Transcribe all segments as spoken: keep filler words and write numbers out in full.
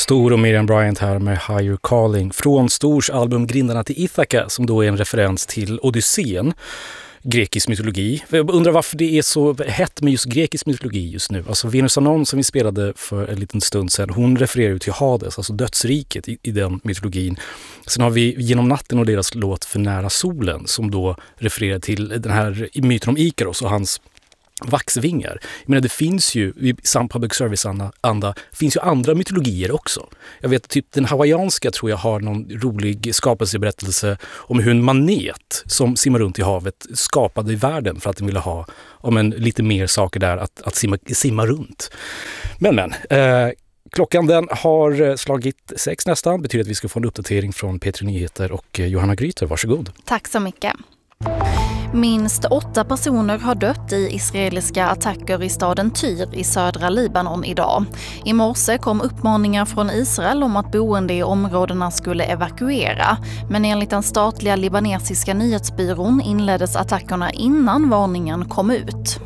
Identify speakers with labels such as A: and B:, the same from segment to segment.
A: Stor och Miriam Bryant här med Higher Calling från Stors album Grindarna till Ithaka, som då är en referens till Odysseen, grekisk mytologi. Jag undrar varför det är så hett med just grekisk mytologi just nu. Alltså Venus Anon som vi spelade för en liten stund sedan, hon refererar ju till Hades, alltså dödsriket i, i den mytologin. Sen har vi Genom natten och deras låt För nära solen som då refererar till den här myten om Ikaros och hans vaxvingar. Jag menar, det finns ju i sam public service-anda finns ju andra mytologier också. Jag vet typ den hawaiianska tror jag har någon rolig skapelseberättelse om hur en manet som simmar runt i havet skapade i världen för att den ville ha om en, lite mer saker där att, att simma, simma runt. Men men, eh, klockan den har slagit sex nästan. Betyder att vi ska få en uppdatering från P tre Nyheter och Johanna Gryter. Varsågod.
B: Tack så mycket. Minst åtta personer har dött i israeliska attacker i staden Tyr i södra Libanon idag. I morse kom uppmaningar från Israel om att boende i områdena skulle evakuera. Men enligt den statliga libanesiska nyhetsbyrån inleddes attackerna innan varningen kom ut.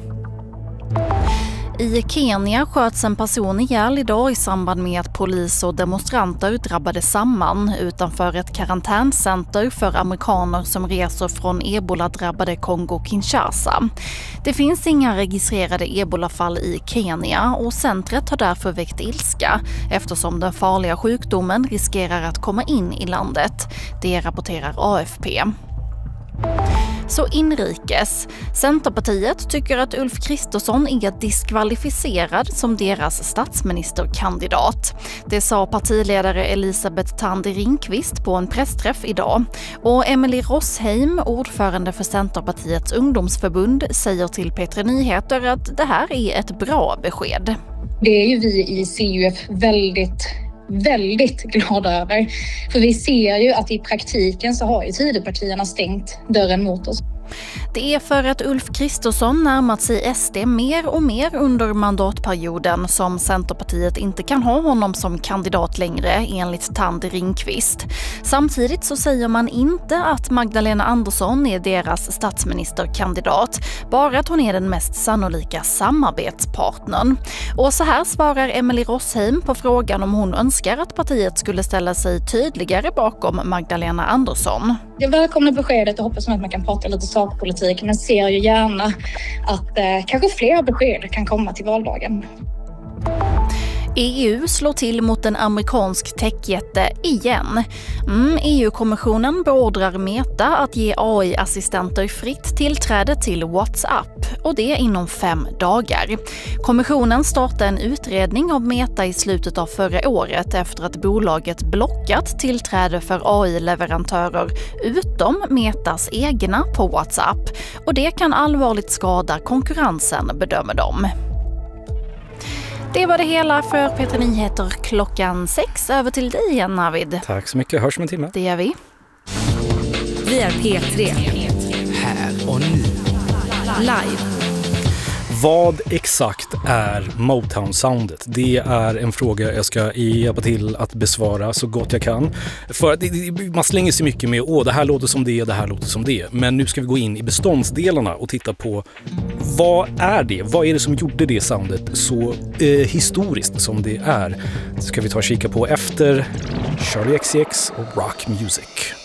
B: I Kenya sköts en person ihjäl idag i samband med att polis och demonstranter drabbade samman utanför ett karantäncenter för amerikaner som reser från ebola-drabbade Kongo-Kinshasa. Det finns inga registrerade ebolafall i Kenya och centret har därför väckt ilska eftersom den farliga sjukdomen riskerar att komma in i landet. Det rapporterar A F P. Så inrikes. Centerpartiet tycker att Ulf Kristersson är diskvalificerad som deras statsministerkandidat. Det sa partiledare Elisabeth Thandi Ringqvist på en pressträff idag. Och Emily Rossheim, ordförande för Centerpartiets ungdomsförbund, säger till P tre Nyheter att det här är ett bra besked.
C: Det är ju vi i C U F väldigt väldigt glada över. För vi ser ju att i praktiken så har ju Tidöpartierna stängt dörren mot oss.
B: Det är för att Ulf Kristersson närmat sig S D mer och mer under mandatperioden som Centerpartiet inte kan ha honom som kandidat längre enligt Thandi Ringqvist. Samtidigt så säger man inte att Magdalena Andersson är deras statsministerkandidat, bara att hon är den mest sannolika samarbetspartnern. Och så här svarar Emily Rossheim på frågan om hon önskar att partiet skulle ställa sig tydligare bakom Magdalena Andersson.
C: Jag välkomnar beskedet och hoppas att man kan prata lite sakpolitik, men ser ju gärna att eh, kanske fler besked kan komma till valdagen.
B: E U slår till mot en amerikansk techjätte igen. Mm, E U-kommissionen beordrar Meta att ge A I-assistenter fritt tillträde till WhatsApp och det inom fem dagar. Kommissionen startade en utredning av Meta i slutet av förra året efter att bolaget blockat tillträde för A I-leverantörer utom Metas egna på WhatsApp. Och det kan allvarligt skada konkurrensen, bedömer de. Det var det hela för P tre Nyheter klockan sex. Över till dig igen, Navid.
A: Tack så mycket. Hörs om en timme.
B: Det gör vi.
D: Vi är P tre.
E: Här och nu.
D: Live.
A: Vad exakt är Motown-soundet? Det är en fråga jag ska hjälpa till att besvara så gott jag kan. För det, man slänger sig mycket med åh, det här låter som det, det här låter som det. Men nu ska vi gå in i beståndsdelarna och titta på vad är det? Vad är det som gjorde det soundet så eh, historiskt som det är? Det ska vi ta och kika på efter Charlie X C X och Rock Music.